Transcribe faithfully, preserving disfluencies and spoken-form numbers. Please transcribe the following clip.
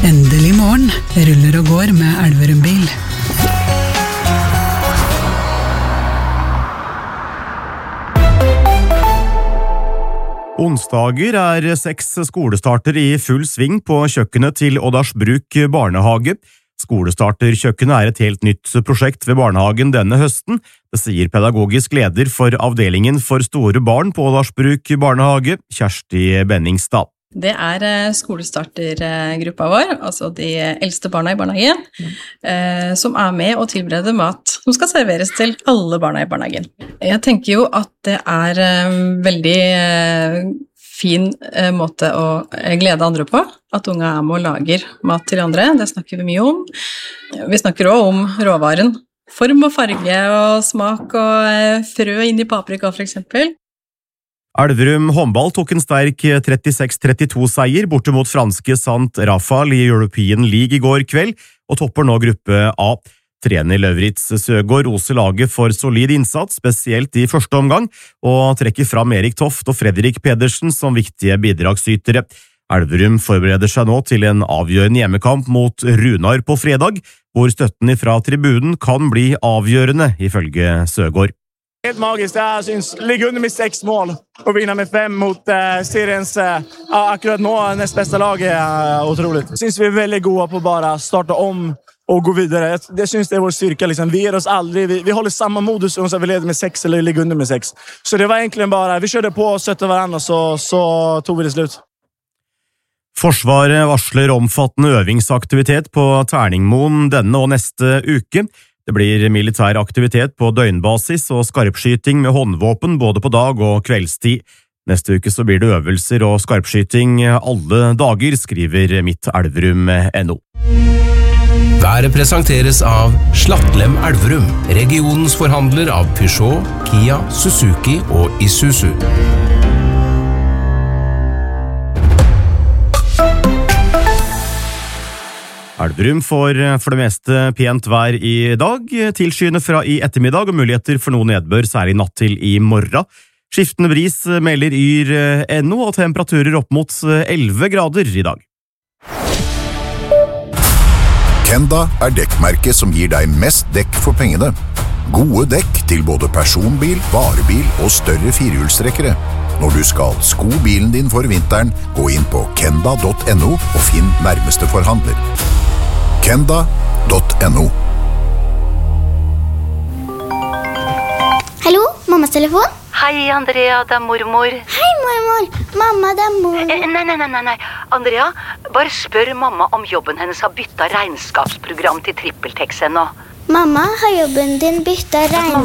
Endelig morgen, ruller og går med Elverum bil. Onsdager er seks skolestarter i full sving på kjøkkenet til Oddarsbruk barnehage. Skolestarterkjøkkenet er et helt nytt prosjekt ved barnehagen denne høsten. Det sier pedagogisk leder for avdelingen for store barn på Oddarsbruk barnehage, Kjersti Benningstad. Det er skolestartergruppa vår, altså de eldste barna i barnehagen, mm. som er med og tilbereder mat som skal serveres til alle barna i barnehagen. Jeg tenker jo at det er veldig fin måte å glede andre på, at unge er med og lager mat til andre. Det snakker vi mye om. Vi snakker også om råvaren. Form og farge og smak og frø inn i paprika for eksempel. Elverum håndball tok en sterk trettiseks trettito seier borte mot franske Sant Rafal i European League i går kveld, og topper nå gruppe A. Trener Lauritz Søgaard roser laget for solid innsats, spesielt i første omgang, og trekker fram Erik Toft og Fredrik Pedersen som viktige bidragsytere. Elverum forbereder seg nå til en avgjørende hjemmekamp mot Runar på fredag, hvor støtten fra tribunen kan bli avgjørende, ifølge Søgaard. Helt magisk, jeg synes ligge under med seks mål og vinne med fem mot uh, seriens uh, akkurat nå nest beste lag er uh, utrolig. Jeg synes vi er veldig gode på bare starte om og gå videre. Det synes det er vår styrke. Liksom. Vi gir oss aldri, vi, vi holder samme modus om vi leder med seks eller ligger under med seks. Så det var egentlig bare, vi kjørte på og støtte hverandre, så, så tog vi det slutt. Forsvaret varsler omfattende øvingsaktivitet på Terningmoen denne og neste uke. Det blir militær aktivitet på døgnbasis og skarpskyting med håndvåpen både på dag og kveldstid. Neste uke så blir det øvelser og skarpskyting alle dager, skriver Mitt Elverum punktum no. Været presenteres av Slattlem Elverum, regionens forhandler av Peugeot, Kia, Suzuki og Isuzu. Elverum får for det meste pent vær i dag, tilskyende fra i ettermiddag og muligheter for noe nedbør, særlig natt til i morgen. Skiftende bris melder Yr punktum no og temperaturer opp mot elleve grader i dag. Kenda er dekkmerket som gir deg mest dekk for pengene. Gode dekk til både personbil, varebil og større firehjulstrekkere. Når du skal sko bilen din for vinteren, gå inn på kenda punktum no og finn nærmeste forhandler. kenda punktum no. Hallo, mammas telefon? Hei, Andrea, det er mormor. Hei, mormor. Mamma, det er mor. Eh, nei, nei, nei, nei. Andrea, bare spør mamma om jobben hennes har byttet regnskapsprogram til TrippelTex ennå. Mamma, har jobben din byttet regnskapsprogram?